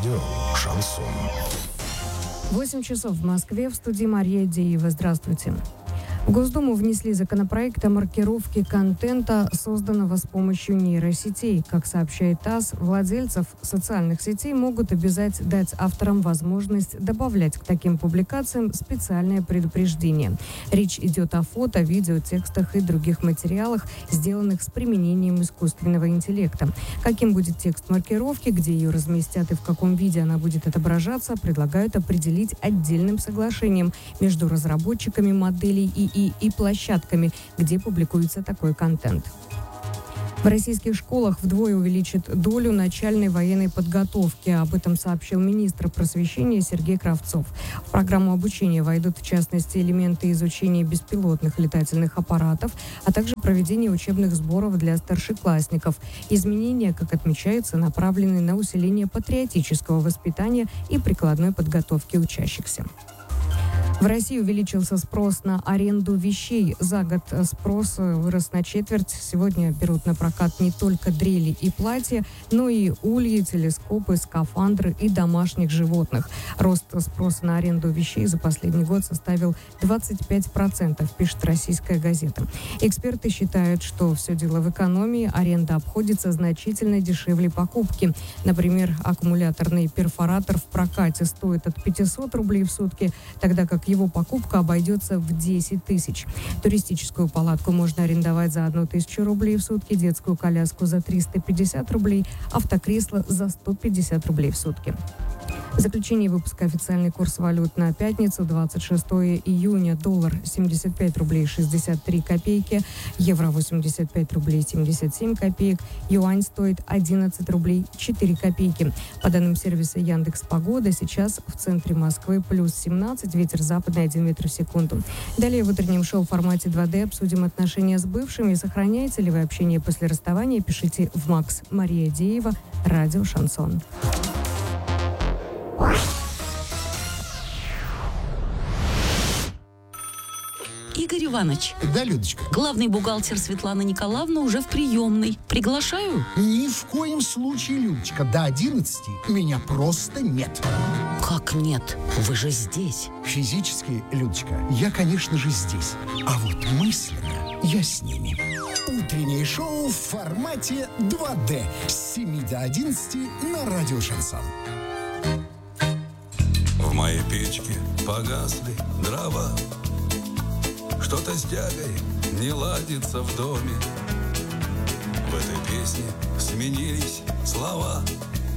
Радио «Шансон». 8 часов в Москве, в студии Мария Деева. Здравствуйте. В Госдуму внесли законопроект о маркировке контента, созданного с помощью нейросетей. Как сообщает ТАСС, владельцев социальных сетей могут обязать дать авторам возможность добавлять к таким публикациям специальное предупреждение. Речь идет о фото, видео, текстах и других материалах, сделанных с применением искусственного интеллекта. Каким будет текст маркировки, где ее разместят и в каком виде она будет отображаться, предлагают определить отдельным соглашением между разработчиками моделей и площадками, где публикуется такой контент. В российских школах вдвое увеличат долю начальной военной подготовки. Об этом сообщил министр просвещения Сергей Кравцов. В программу обучения войдут, в частности, элементы изучения беспилотных летательных аппаратов, а также проведение учебных сборов для старшеклассников. Изменения, как отмечается, направлены на усиление патриотического воспитания и прикладной подготовки учащихся. В России увеличился спрос на аренду вещей. За год спрос вырос на четверть. Сегодня берут на прокат не только дрели и платья, но и ульи, телескопы, скафандры и домашних животных. Рост спроса на аренду вещей за последний год составил 25%, пишет «Российская газета». Эксперты считают, что все дело в экономии. Аренда обходится значительно дешевле покупки. Например, аккумуляторный перфоратор в прокате стоит от 500 рублей в сутки, тогда как его покупка обойдется в 10 тысяч. Туристическую палатку можно арендовать за 1000 рублей в сутки, детскую коляску за 350 рублей, автокресло за 150 рублей в сутки. В заключении выпуска официальный курс валют на пятницу, 26 июня. Доллар 75 рублей 63 копейки, евро 85 рублей 77 копеек, юань стоит 11 рублей 4 копейки. По данным сервиса Яндекс.Погода, сейчас в центре Москвы плюс 17, ветер западный 1 метр в секунду. Далее в утреннем шоу в формате 2D обсудим отношения с бывшими. Сохраняете ли вы общение после расставания? Пишите в МАКС. Мария Деева, радио «Шансон». Игорь Иванович. Да, Людочка? Главный бухгалтер Светлана Николаевна уже в приемной. Приглашаю? Ни в коем случае, Людочка. До 11 меня просто нет. Как нет? Вы же здесь. Физически, Людочка, я, конечно же, здесь. А вот мысленно я с ними. Утреннее шоу в формате 2D. С 7 до 11 на радио «Шансон». В моей печке погасли дрова. Что-то с тягой не ладится в доме. В этой песне сменились слова.